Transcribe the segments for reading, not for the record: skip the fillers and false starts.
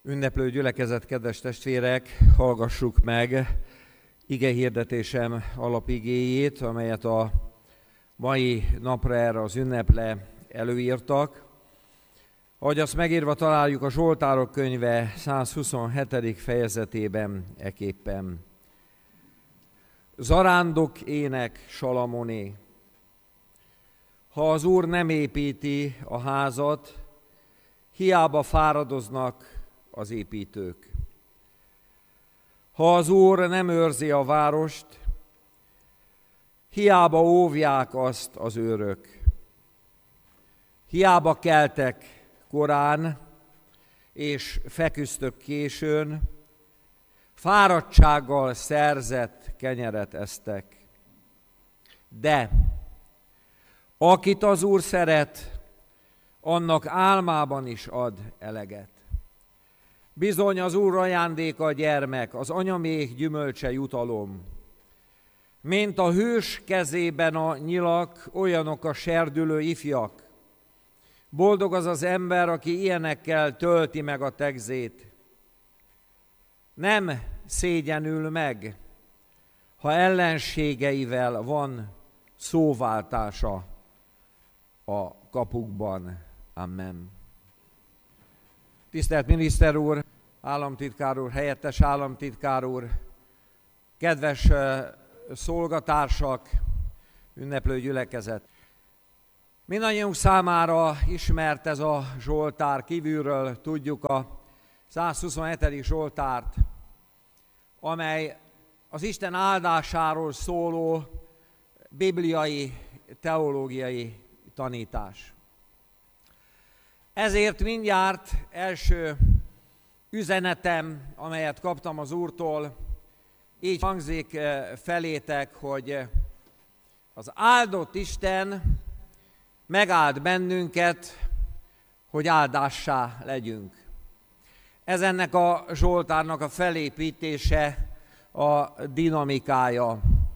Ünneplő gyülekezet, kedves testvérek, hallgassuk meg igehirdetésem alapigéjét, amelyet a mai napra erre az ünnepre előírtak. Ahogy azt megírva találjuk a Zsoltárok könyve 127. fejezetében eképpen. Zarándok ének Salamoné. Ha az Úr nem építi a házat, hiába fáradoznak az építők. Ha az Úr nem őrzi a várost, hiába óvják azt az őrök. Hiába keltek korán, és feküztök későn, fáradtsággal szerzett kenyeret esztek. De akit az Úr szeret, annak álmában is ad eleget. Bizony az Úr ajándéka a gyermek, az anyaméh gyümölcse jutalom. Mint a hős kezében a nyilak, olyanok a serdülő ifjak. Boldog az az ember, aki ilyenekkel tölti meg a tegzét. Nem szégyenül meg, ha ellenségeivel van szóváltása a kapukban. Amen. Tisztelt miniszter úr, államtitkár úr, helyettes államtitkár úr, kedves szolgatársak, ünneplő gyülekezet! Mindannyiunk számára ismert ez a Zsoltár, kívülről tudjuk a 127. Zsoltárt, amely az Isten áldásáról szóló bibliai, teológiai tanítás. Ezért mindjárt első üzenetem, amelyet kaptam az Úrtól, így hangzik felétek, hogy az áldott Isten megáld bennünket, hogy áldássá legyünk. Ez ennek a Zsoltárnak a felépítése, a dinamikája.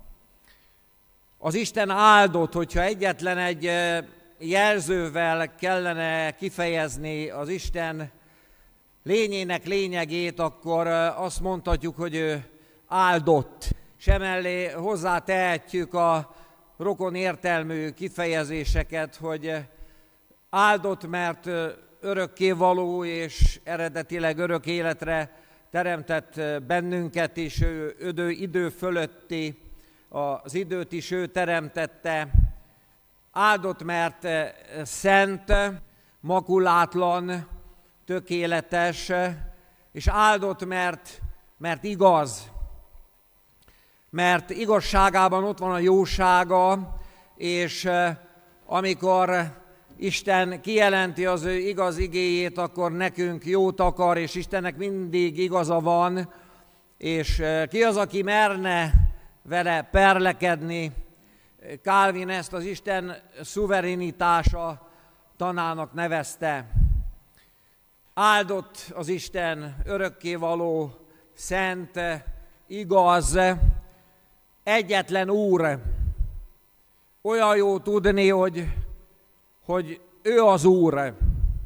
Az Isten áldott, hogyha egyetlen egy jelzővel kellene kifejezni az Isten lényének lényegét, akkor azt mondhatjuk, hogy ő áldott. És emellé hozzátehetjük a rokon értelmű kifejezéseket, hogy áldott, mert örökkévaló és eredetileg örök életre teremtett bennünket is, ő idő fölötti, az időt is ő teremtette. Áldott, mert szent, makulátlan, tökéletes, és áldott, mert igaz. Mert igazságában ott van a jósága, és amikor Isten kijelenti az ő igaz igéjét, akkor nekünk jót akar, és Istennek mindig igaza van, és ki az, aki merne vele perlekedni? Calvin ezt az Isten szuverenitása tanának nevezte. Áldott az Isten, örökkévaló, szent, igaz, egyetlen Úr. Olyan jó tudni, hogy ő az Úr.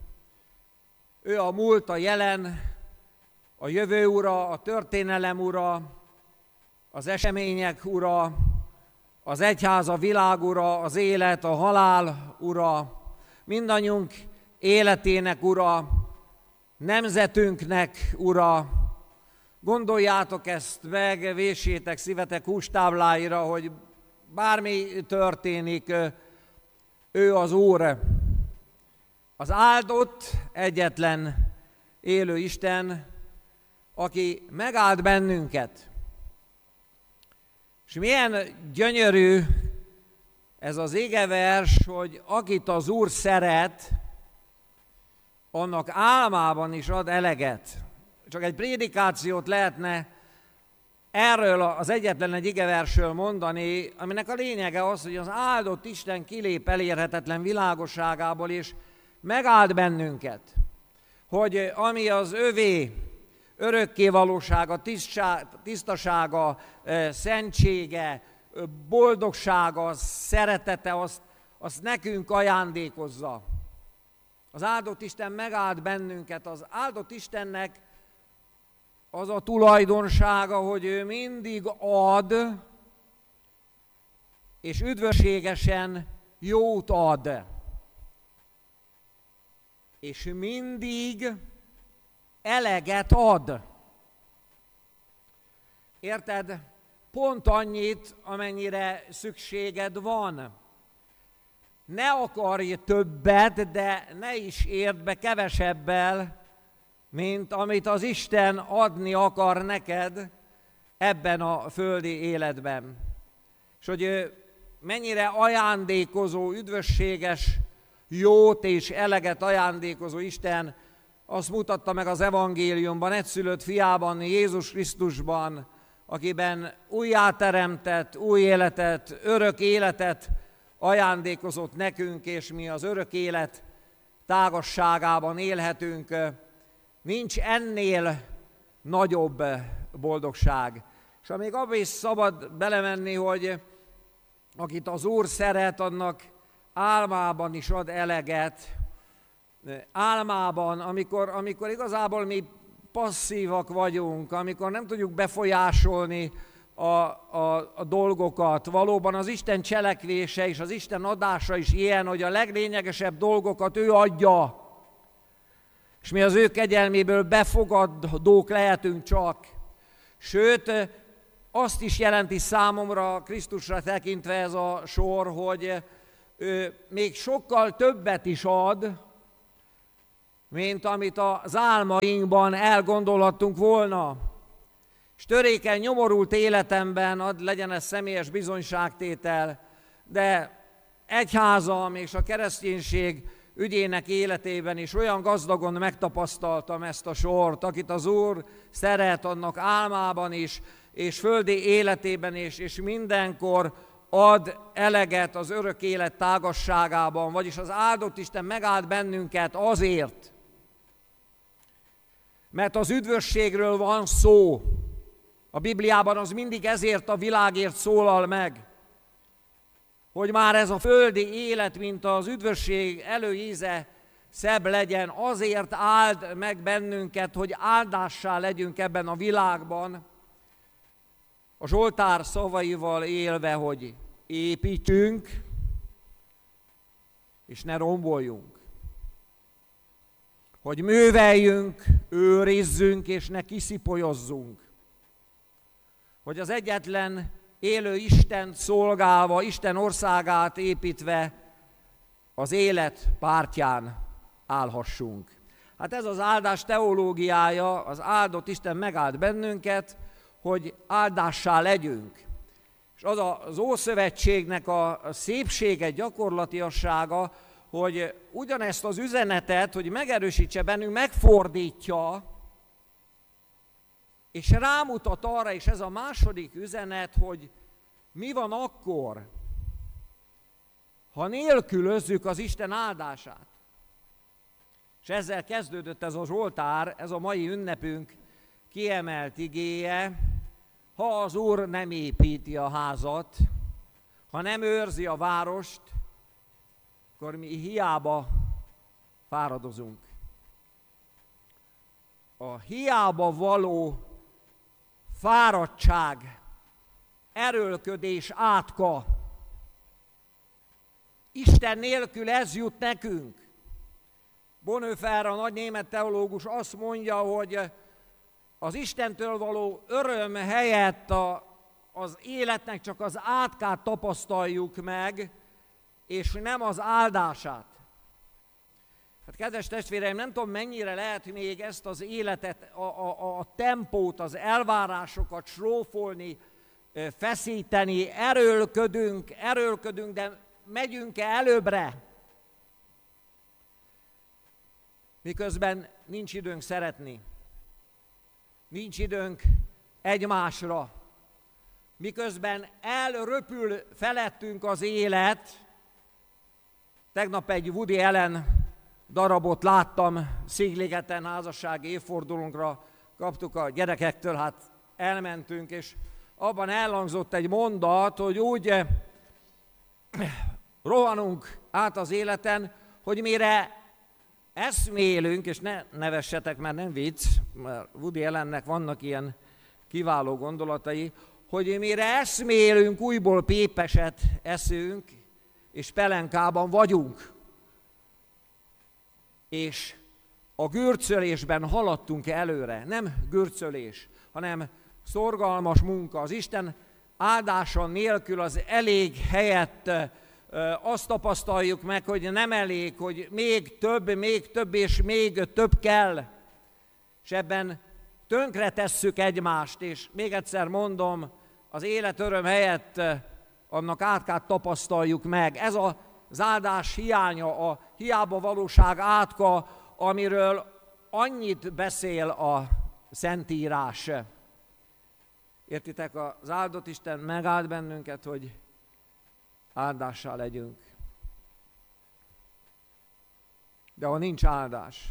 Ő a múlt, a jelen, a jövő ura, a történelem ura, az események ura, az egyház, a világ ura, az élet, a halál ura, mindannyiunk életének ura, nemzetünknek ura. Gondoljátok ezt meg, véssétek szívetek hústábláira, hogy bármi történik, ő az Úr. Az áldott, egyetlen élő Isten, aki megáld bennünket. És milyen gyönyörű ez az igevers, hogy akit az Úr szeret, annak álmában is ad eleget. Csak egy prédikációt lehetne erről az egyetlen egy igeversről mondani, aminek a lényege az, hogy az áldott Isten kilép elérhetetlen világosságából, és megáld bennünket, hogy ami az övé, örökkévalósága, tisztasága, szentsége, boldogsága, szeretete, azt nekünk ajándékozza. Az áldott Isten megáld bennünket, az áldott Istennek az a tulajdonsága, hogy ő mindig ad, és üdvösségesen jót ad. És mindig eleget ad. Érted? Pont annyit, amennyire szükséged van. Ne akarj többet, de ne is érd be kevesebbel, mint amit az Isten adni akar neked ebben a földi életben. És hogy ő mennyire ajándékozó, üdvösséges, jót és eleget ajándékozó Isten, azt mutatta meg az evangéliumban, egyszülött fiában, Jézus Krisztusban, akiben újjáteremtett, új életet, örök életet ajándékozott nekünk, és mi az örök élet tágasságában élhetünk. Nincs ennél nagyobb boldogság. És amíg abba is szabad belemenni, hogy akit az Úr szeret, annak álmában is ad eleget. Álmában, amikor igazából mi passzívak vagyunk, amikor nem tudjuk befolyásolni a dolgokat. Valóban az Isten cselekvése és az Isten adása is ilyen, hogy a leglényegesebb dolgokat ő adja. És mi az ő kegyelméből befogadók lehetünk csak. Sőt, azt is jelenti számomra Krisztusra tekintve ez a sor, hogy ő még sokkal többet is ad, mint amit az álmainkban elgondolhattunk volna. És törékeny, nyomorult életemben, legyen ez személyes bizonyságtétel, de egyházam és a kereszténység ügyének életében is olyan gazdagon megtapasztaltam ezt a sort, akit az Úr szeret, annak álmában is, és földi életében is, és mindenkor ad eleget az örök élet tágasságában, vagyis az áldott Isten megáld bennünket azért, mert az üdvösségről van szó. A Bibliában az mindig ezért a világért szólal meg, hogy már ez a földi élet, mint az üdvösség előíze szebb legyen, azért áld meg bennünket, hogy áldássá legyünk ebben a világban, a Zsoltár szavaival élve, hogy építsünk, és ne romboljunk. Hogy műveljünk, őrizzünk, és ne kiszipolyozzunk. Hogy az egyetlen élő Istent szolgálva, Isten országát építve az élet pártján állhassunk. Hát ez az áldás teológiája, az áldott Isten megáld bennünket, hogy áldássá legyünk. És az az Ószövetségnek a szépsége, gyakorlatiassága, hogy ugyanezt az üzenetet, hogy megerősítse bennünk, megfordítja, és rámutat arra, és ez a második üzenet, hogy mi van akkor, ha nélkülözzük az Isten áldását. És ezzel kezdődött ez a Zsoltár, ez a mai ünnepünk kiemelt igéje, ha az Úr nem építi a házat, ha nem őrzi a várost, akkor mi hiába fáradozunk. A hiába való fáradtság, erőlködés átka. Isten nélkül ez jut nekünk. Bonhoeffer, a nagy német teológus azt mondja, hogy az Istentől való öröm helyett az életnek csak az átkát tapasztaljuk meg, és nem az áldását. Hát kedves testvéreim, nem tudom, mennyire lehet még ezt az életet, a tempót, az elvárásokat srófolni, feszíteni, erőlködünk, de megyünk-e előbbre? Miközben nincs időnk szeretni, nincs időnk egymásra, miközben elröpül felettünk az élet. Tegnap egy Woody Allen darabot láttam Szigligeten, házassági évfordulónkra kaptuk a gyerekektől, hát elmentünk, és abban elhangzott egy mondat, hogy úgy rohanunk át az életen, hogy mire eszmélünk, és ne nevessetek, mert nem vicc, mert Woody Allennek vannak ilyen kiváló gondolatai, hogy mire eszmélünk, újból pépeset eszünk, és pelenkában vagyunk. És a gürcölésben haladtunk előre. Nem gürcölés, hanem szorgalmas munka. Az Isten áldása nélkül az elég helyett azt tapasztaljuk meg, hogy nem elég, hogy még több és még több kell. És ebben tönkretesszük egymást, és még egyszer mondom, az élet öröm helyett annak átkát tapasztaljuk meg. Ez az áldás hiánya, a hiába valóság átka, amiről annyit beszél a Szentírás. Értitek, az áldott Isten megáld bennünket, hogy áldássá legyünk. De ha nincs áldás,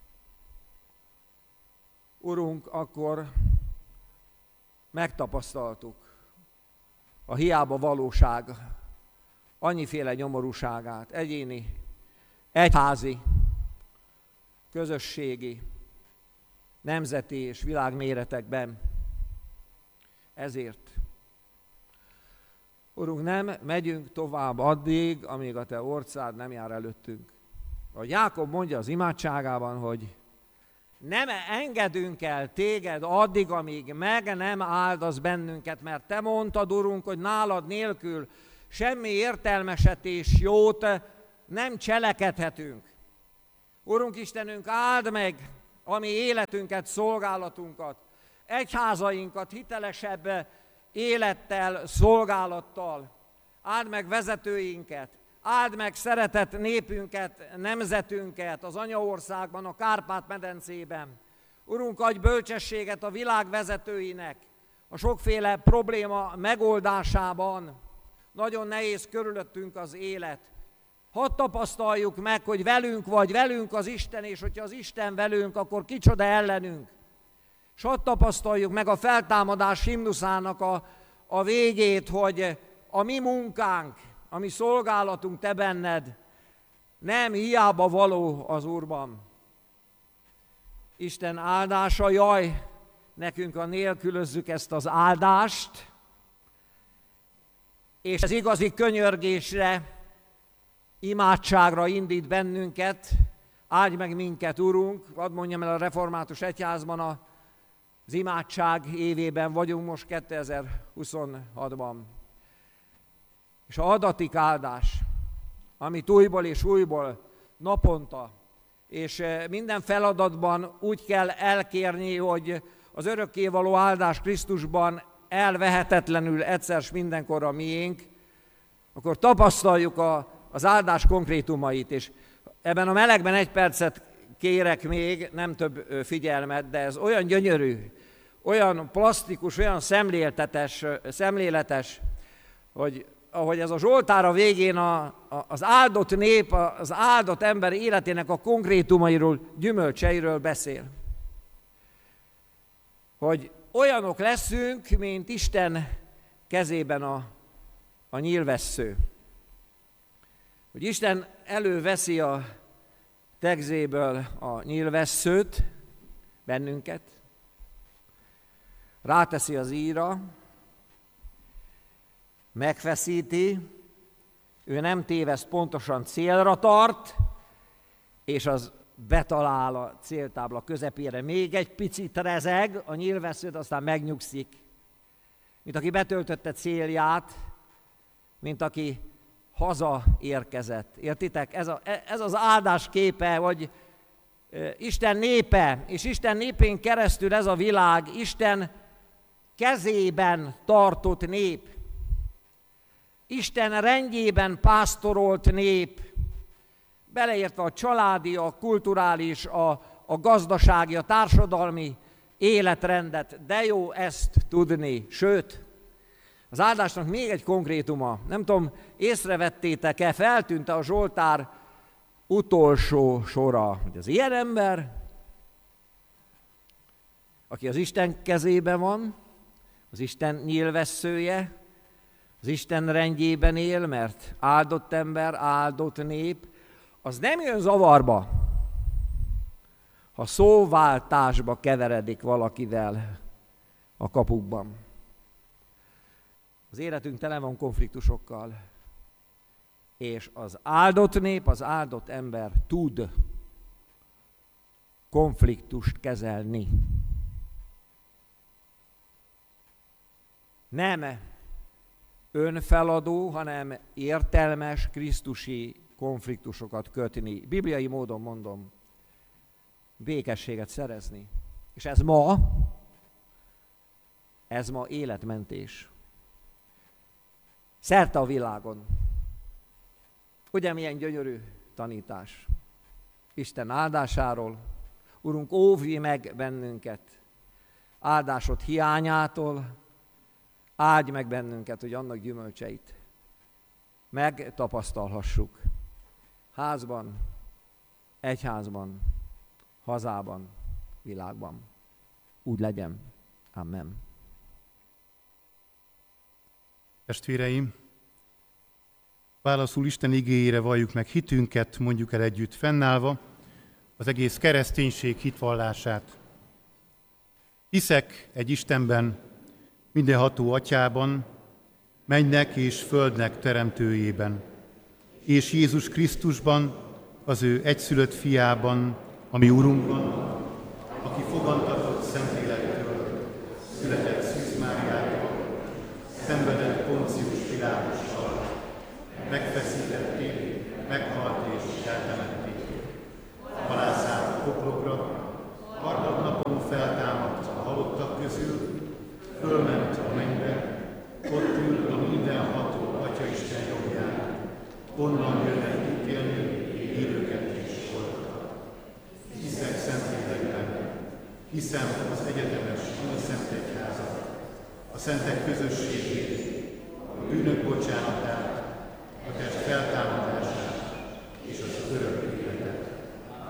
Urunk, akkor megtapasztaltuk a hiába valóság annyiféle nyomorúságát, egyéni, egyházi, közösségi, nemzeti és világméretekben. Ezért, Urunk, nem megyünk tovább addig, amíg a Te orcád nem jár előttünk. Ahogy Jákob mondja az imádságában, hogy nem engedünk el Téged addig, amíg meg nem áldasz bennünket, mert Te mondtad, Urunk, hogy nálad nélkül semmi értelmeset és jót nem cselekedhetünk. Urunk Istenünk, áld meg a mi életünket, szolgálatunkat, egyházainkat hitelesebb élettel, szolgálattal. Áld meg vezetőinket, áld meg szeretett népünket, nemzetünket az anyaországban, a Kárpát-medencében. Urunk, adj bölcsességet a világ vezetőinek a sokféle probléma megoldásában. Nagyon nehéz körülöttünk az élet. Hadd tapasztaljuk meg, hogy velünk vagy, velünk az Isten, és hogyha az Isten velünk, akkor kicsoda ellenünk. És hadd tapasztaljuk meg a feltámadás himnuszának a végét, hogy a mi munkánk, a mi szolgálatunk Te benned nem hiába való az Úrban. Isten áldása, jaj, nekünk a nélkülözzük ezt az áldást, és ez igazi könyörgésre, imádságra indít bennünket. Áldj meg minket, Urunk, hadd mondjam el, a Református Egyházban az imádság évében vagyunk most 2026-ban. És a adatik áldás, amit újból és újból naponta, és minden feladatban úgy kell elkérni, hogy az örökkévaló áldás Krisztusban elvehetetlenül egyszer s mindenkorra miénk, akkor tapasztaljuk az áldás konkrétumait, és ebben a melegben 1 percet kérek még, nem több figyelmet, de ez olyan gyönyörű, olyan plastikus, olyan szemléletes, hogy ahogy ez a Zsoltár a végén az áldott nép, az áldott ember életének a konkrétumairól, gyümölcseiről beszél. Hogy olyanok leszünk, mint Isten kezében a nyílvessző. Hogy Isten előveszi a tegzéből a nyílvesszőt, bennünket, ráteszi az íjra, megfeszíti, ő nem téveszt, pontosan célra tart, és az betalál a céltábla közepére. Még egy picit rezeg a nyílvesszőt, aztán megnyugszik. Mint aki betöltötte célját, mint aki hazaérkezett. Értitek? Ez az áldás képe, hogy Isten népe, és Isten népén keresztül ez a világ, Isten kezében tartott nép. Isten rendjében pásztorolt nép, beleértve a családi, a kulturális, a gazdasági, a társadalmi életrendet. De jó ezt tudni, sőt, az áldásnak még egy konkrétuma. Nem tudom, észrevettétek-e, feltűnt-e a Zsoltár utolsó sora, hogy az ilyen ember, aki az Isten kezében van, az Isten nyílvesszője, az Isten rendjében él, mert áldott ember, áldott nép, az nem jön zavarba. ha szóváltásba keveredik valakivel a kapukban. Az életünk tele van konfliktusokkal, és az áldott nép, az áldott ember tud konfliktust kezelni. Nem önfeladó, hanem értelmes, krisztusi konfliktusokat kötni. Bibliai módon mondom, békességet szerezni. És ez ma életmentés. Szerte a világon. Ugye milyen gyönyörű tanítás. Isten áldásáról. Urunk, óvj meg bennünket áldásod hiányától, áldj meg bennünket, hogy annak gyümölcseit megtapasztalhassuk. Házban, egyházban, hazában, világban. Úgy legyen. Amen. Testvéreim, válaszul Isten igéjére valljuk meg hitünket, mondjuk el együtt fennállva az egész kereszténység hitvallását. Hiszek egy Istenben, mindenható Atyában, mennynek és földnek teremtőjében, és Jézus Krisztusban, az ő egyszülött fiában, a mi Urunkban, aki fogantatott Szentlélektől, született Szűz Máriától, szenvedett Poncius Pilátussal, megfeszítették, meghalt és eltemették. Halálszállt a poklokra, harmadnapon feltámadt a halottak közül, fölment a mennybe, ott ül a mindenható Atyaisten jobbján, onnan jönnek ítélni élőket és holtakat. Hiszek Szentlélekben, hiszem az egyetemes Szent Egyházat, a szentek közösségét, a bűnök bocsánatát,